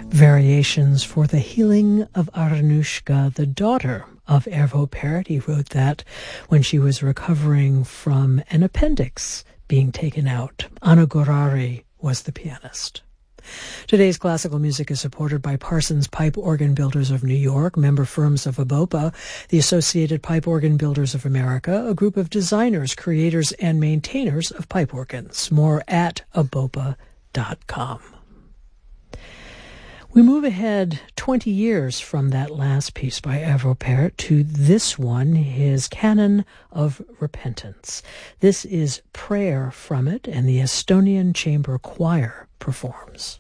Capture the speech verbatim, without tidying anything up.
Variations for the Healing of Anushka, the daughter of Arvo Pärt. He wrote that when she was recovering from an appendix being taken out. Anna Gorari was the pianist. Today's classical music is supported by Parsons Pipe Organ Builders of New York, member firms of ABOPA, the Associated Pipe Organ Builders of America, a group of designers, creators, and maintainers of pipe organs. More at abopa dot com. We move ahead twenty years from that last piece by Arvo Pärt to this one, his Canon of Repentance. This is Prayer from it, and the Estonian Chamber Choir performs.